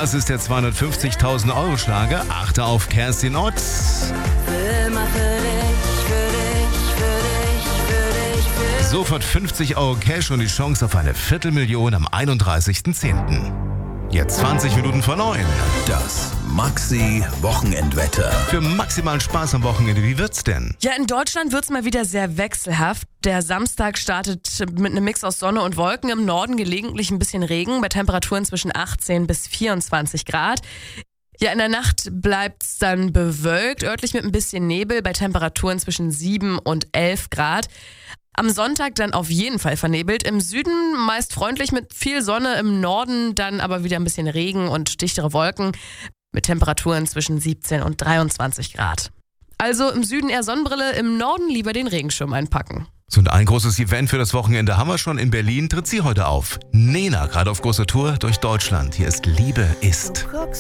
Das ist der 250.000-Euro-Schlager. Achte auf Kerstin Ott. Sofort 50 Euro Cash und die Chance auf eine Viertelmillion am 31.10. Jetzt 20 Minuten vor 9. Das Maxi-Wochenendwetter. Für maximalen Spaß am Wochenende, wie wird's denn? Ja, in Deutschland wird's mal wieder sehr wechselhaft. Der Samstag startet mit einem Mix aus Sonne und Wolken. Im Norden gelegentlich ein bisschen Regen bei Temperaturen zwischen 18 bis 24 Grad. Ja, in der Nacht bleibt's dann bewölkt, örtlich mit ein bisschen Nebel bei Temperaturen zwischen 7 und 11 Grad. Am Sonntag dann auf jeden Fall vernebelt. Im Süden meist freundlich mit viel Sonne, im Norden dann aber wieder ein bisschen Regen und dichtere Wolken mit Temperaturen zwischen 17 und 23 Grad. Also im Süden eher Sonnenbrille, im Norden lieber den Regenschirm einpacken. So, und ein großes Event für das Wochenende haben wir schon. In Berlin tritt sie heute auf. Nena, gerade auf großer Tour durch Deutschland. Hier ist Liebe ist.